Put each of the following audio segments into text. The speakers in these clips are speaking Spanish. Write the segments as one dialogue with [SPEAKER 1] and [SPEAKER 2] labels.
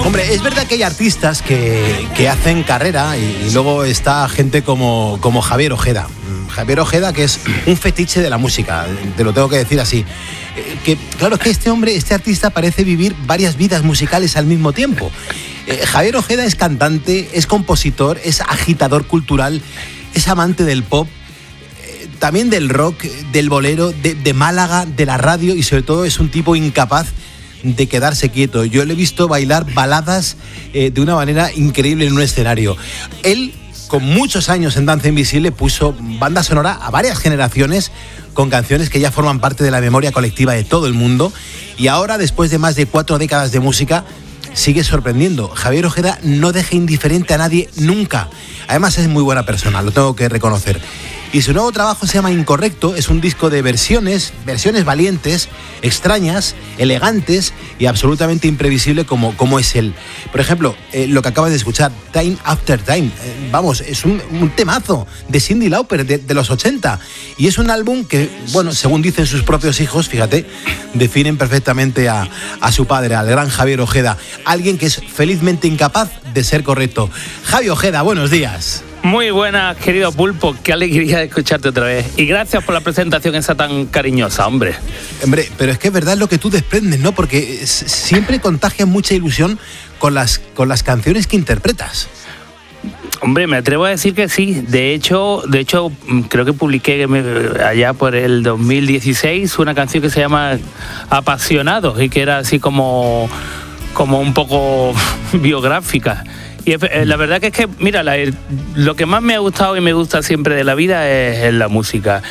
[SPEAKER 1] Hombre, es verdad que hay artistas que hacen carrera y luego está gente como Javier Ojeda. Javier Ojeda, que es un fetiche de la música, te lo tengo que decir así. Que claro, es que este artista parece vivir varias vidas musicales al mismo tiempo. Javier Ojeda es cantante, es compositor, es agitador cultural, es amante del pop, también del rock, del bolero, de Málaga, de la radio, y sobre todo es un tipo incapaz de quedarse quieto. Yo le he visto bailar baladas de una manera increíble en un escenario. Él, con muchos años en Danza Invisible, puso banda sonora a varias generaciones con canciones que ya forman parte de la memoria colectiva de todo el mundo, y ahora, después de más de 4 décadas de música, sigue sorprendiendo. Javier Ojeda no deja indiferente a nadie nunca. Además es muy buena persona, lo tengo que reconocer. Y su nuevo trabajo se llama Incorrecto, es un disco de versiones valientes, extrañas, elegantes y absolutamente imprevisible como es él. Por ejemplo, lo que acabas de escuchar, Time After Time, es un temazo de Cyndi Lauper de los 80. Y es un álbum que, bueno, según dicen sus propios hijos, fíjate, definen perfectamente a su padre, al gran Javier Ojeda. Alguien que es felizmente incapaz de ser correcto. Javi Ojeda, buenos días.
[SPEAKER 2] Muy buenas, querido Pulpo, qué alegría de escucharte otra vez. Y gracias por la presentación esa tan cariñosa, hombre.
[SPEAKER 1] Hombre, pero es que es verdad lo que tú desprendes, ¿no? Porque siempre contagias mucha ilusión con las canciones que interpretas.
[SPEAKER 2] Hombre, me atrevo a decir que sí. De hecho, creo que publiqué allá por el 2016 una canción que se llama Apasionados y que era así como un poco biográfica. Y la verdad que es que, mira, lo que más me ha gustado y me gusta siempre de la vida es la música.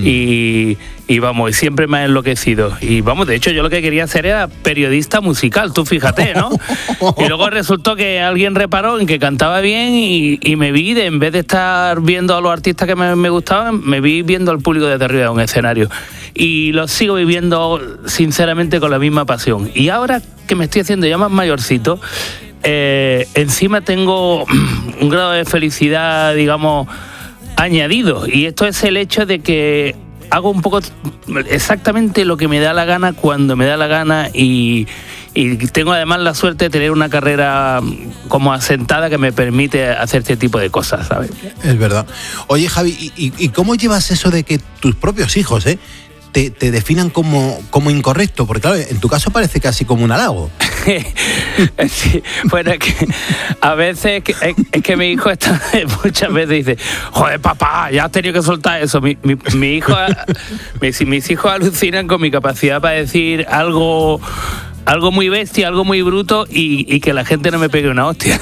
[SPEAKER 2] Y vamos, siempre me ha enloquecido. Y vamos, de hecho, yo lo que quería hacer era periodista musical, tú fíjate, ¿no? Y luego resultó que alguien reparó en que cantaba bien y me vi, en vez de estar viendo a los artistas que me gustaban, me vi viendo al público desde arriba de un escenario. Y lo sigo viviendo, sinceramente, con la misma pasión. Y ahora que me estoy haciendo ya más mayorcito, encima tengo un grado de felicidad, digamos, añadido, y esto es el hecho de que hago un poco exactamente lo que me da la gana cuando me da la gana, y tengo además la suerte de tener una carrera como asentada que me permite hacer este tipo de cosas, ¿sabes?
[SPEAKER 1] Es verdad. Oye, Javi, ¿y cómo llevas eso de que tus propios hijos te definan como incorrecto? Porque claro, en tu caso parece casi como un halago.
[SPEAKER 2] Sí, bueno, es que a veces es que mi hijo muchas veces dice: joder, papá, ya has tenido que soltar eso. Mis hijos alucinan con mi capacidad para decir algo muy bestia, algo muy bruto y que la gente no me pegue una hostia.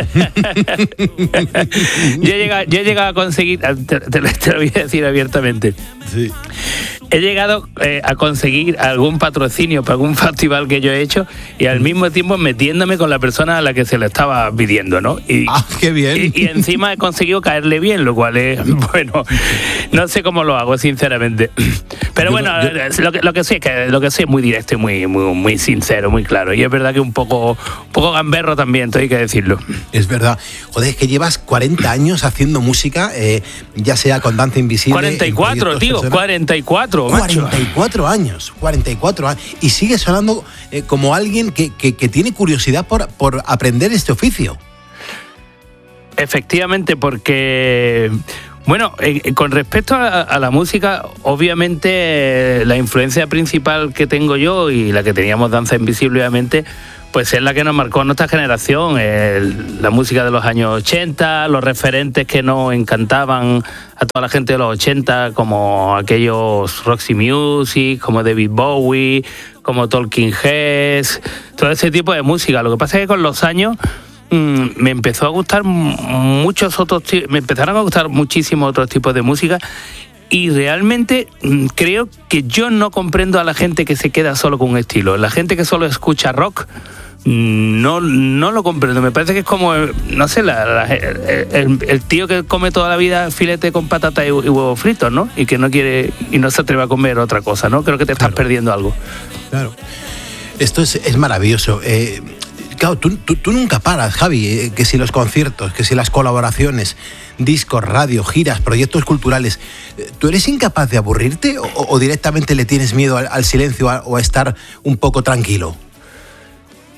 [SPEAKER 2] Yo he llegado a conseguir, te lo voy a decir abiertamente. Sí. He llegado a conseguir algún patrocinio para algún festival que yo he hecho y al mismo tiempo metiéndome con la persona a la que se le estaba pidiendo, ¿no?
[SPEAKER 1] ¡Qué bien!
[SPEAKER 2] Y encima he conseguido caerle bien, lo cual es, bueno, no sé cómo lo hago, sinceramente. Pero bueno, lo que sí es muy directo y muy sincero, muy claro. Y es verdad que un poco gamberro también, hay que decirlo.
[SPEAKER 1] Es verdad. Joder, es que llevas 40 años haciendo música, ya sea con Danza Invisible...
[SPEAKER 2] 44, tío, 44.
[SPEAKER 1] 44 años. Y sigue sonando como alguien que tiene curiosidad por aprender este oficio.
[SPEAKER 2] Efectivamente, porque... Bueno, con respecto a la música, obviamente la influencia principal que tengo yo y la que teníamos Danza Invisible, obviamente, pues es la que nos marcó nuestra generación, la música de los años 80, los referentes que nos encantaban a toda la gente de los 80, como aquellos Roxy Music, como David Bowie, como Talking Heads, todo ese tipo de música. Lo que pasa es que con los años me empezó a gustar me empezaron a gustar muchísimos otros tipos de música, y realmente creo que yo no comprendo a la gente que se queda solo con un estilo. La gente que solo escucha rock, no lo comprendo. Me parece que es como, no sé, el tío que come toda la vida filete con patata y huevos fritos, ¿no? Y que no quiere y no se atreve a comer otra cosa, ¿no? Creo que te estás perdiendo algo.
[SPEAKER 1] Claro. Esto es maravilloso. Claro, tú nunca paras, Javi, que si los conciertos, que si las colaboraciones, discos, radio, giras, proyectos culturales. ¿Tú eres incapaz de aburrirte o directamente le tienes miedo al silencio o a estar un poco tranquilo?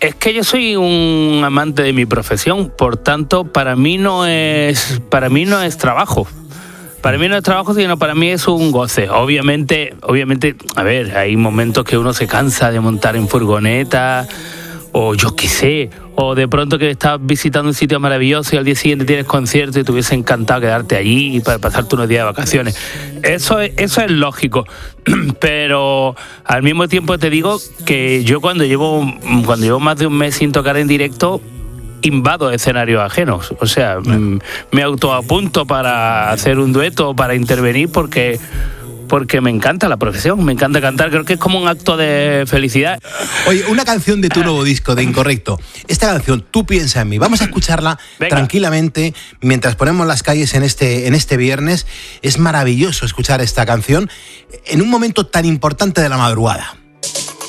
[SPEAKER 2] Es que yo soy un amante de mi profesión, por tanto, para mí no es trabajo. Para mí no es trabajo, sino para mí es un goce. Obviamente, a ver, hay momentos que uno se cansa de montar en furgoneta, o yo qué sé, o de pronto que estás visitando un sitio maravilloso y al día siguiente tienes concierto y te hubiese encantado quedarte allí para pasarte unos días de vacaciones. Eso es lógico, pero al mismo tiempo te digo que yo cuando llevo más de un mes sin tocar en directo, invado escenarios ajenos, o sea, me autoapunto para hacer un dueto o para intervenir porque me encanta la profesión, me encanta cantar, creo que es como un acto de felicidad.
[SPEAKER 1] Oye, una canción de tu nuevo disco, de Incorrecto. Esta canción, Tú piensa en mí, vamos a escucharla tranquilamente mientras ponemos las calles en este viernes. Es maravilloso escuchar esta canción en un momento tan importante de la madrugada.